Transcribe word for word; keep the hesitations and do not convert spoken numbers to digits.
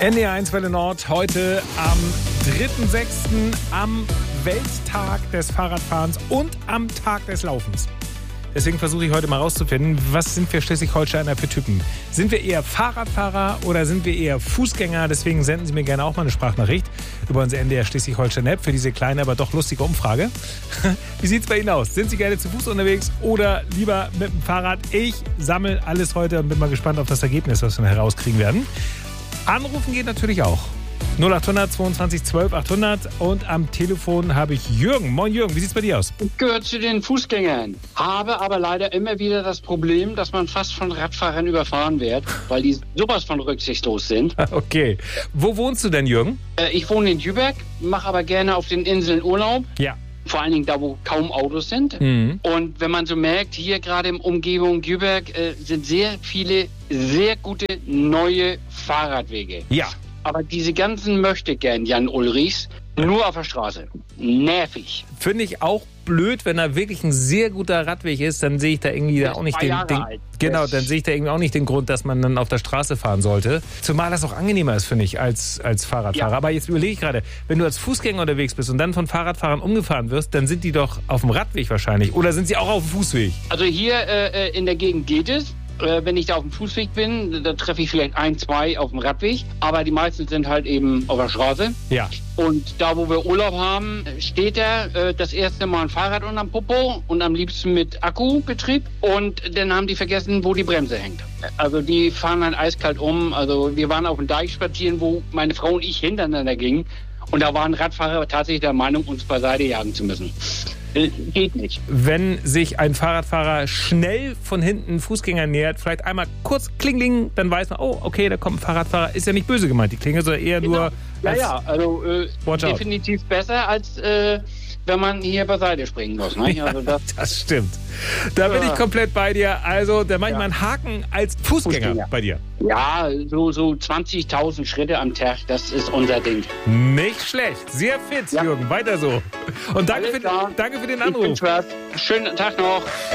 N D R eins Welle Nord, heute am dritten sechsten am Welttag des Fahrradfahrens und am Tag des Laufens. Deswegen versuche ich heute mal rauszufinden, was sind wir Schleswig-Holsteiner für Typen? Sind wir eher Fahrradfahrer oder sind wir eher Fußgänger? Deswegen senden Sie mir gerne auch mal eine Sprachnachricht über unsere N D R Schleswig-Holstein-App für diese kleine, aber doch lustige Umfrage. Wie sieht es bei Ihnen aus? Sind Sie gerne zu Fuß unterwegs oder lieber mit dem Fahrrad? Ich sammle alles heute und bin mal gespannt auf das Ergebnis, was wir herauskriegen werden. Anrufen geht natürlich auch. null achthundert zweiundzwanzig zwölf achthundert und am Telefon habe ich Jürgen. Moin Jürgen, wie sieht's bei dir aus? Ich gehöre zu den Fußgängern, habe aber leider immer wieder das Problem, dass man fast von Radfahrern überfahren wird, weil die sowas von rücksichtslos sind. Okay. Wo wohnst du denn, Jürgen? Äh, ich wohne in Jübeck, mache aber gerne auf den Inseln Urlaub. Ja. Vor allen Dingen da, wo kaum Autos sind. Mhm. Und wenn man so merkt, hier gerade im Umgebung Jübeck äh, sind sehr viele, sehr gute neue Fahrradwege. Ja. Aber diese ganzen Möchtegern Jan Ulrichs nur auf der Straße. Nervig. Finde ich auch blöd, wenn da wirklich ein sehr guter Radweg ist, dann sehe ich da irgendwie Der da auch ist nicht zwei den, Jahre den alt. genau, Das- dann sehe ich da irgendwie auch nicht den Grund, dass man dann auf der Straße fahren sollte. Zumal das auch angenehmer ist, finde ich, als, als Fahrradfahrer. Ja. Aber jetzt überlege ich gerade, wenn du als Fußgänger unterwegs bist und dann von Fahrradfahrern umgefahren wirst, dann sind die doch auf dem Radweg wahrscheinlich. Oder sind sie auch auf dem Fußweg? Also hier äh, in der Gegend geht es. Äh, wenn ich da auf dem Fußweg bin, da treffe ich vielleicht ein, zwei auf dem Radweg. Aber die meisten sind halt eben auf der Straße. Ja. Und da, wo wir Urlaub haben, steht er äh, das erste Mal ein Fahrrad unterm Popo und am liebsten mit Akkubetrieb. Und dann haben die vergessen, wo die Bremse hängt. Also die fahren dann eiskalt um. Also wir waren auf dem Deich spazieren, wo meine Frau und ich hintereinander gingen. Und da waren Radfahrer tatsächlich der Meinung, uns beiseite jagen zu müssen. Äh, geht nicht. Wenn sich ein Fahrradfahrer schnell von hinten Fußgänger nähert, vielleicht einmal kurz klingling, dann weiß man, oh, okay, da kommt ein Fahrradfahrer. Ist ja nicht böse gemeint, die Klingel, sondern eher Genau. nur... Ja, als- ja, also äh, Watch out. definitiv besser, als äh, wenn man hier beiseite springen muss. Ne? Also das, Das stimmt. Da bin Ja. ich komplett bei dir. Also, da mach ich Ja. mal einen Haken als Fußgänger, Fußgänger. bei dir. ja, so, so zwanzigtausend Schritte am Tag, das ist unser Ding. Nicht schlecht. Sehr fit, Ja. Jürgen. Weiter so. Und danke Alles für, klar. danke für den Ich Anruf. wünsch was. Schönen Tag noch.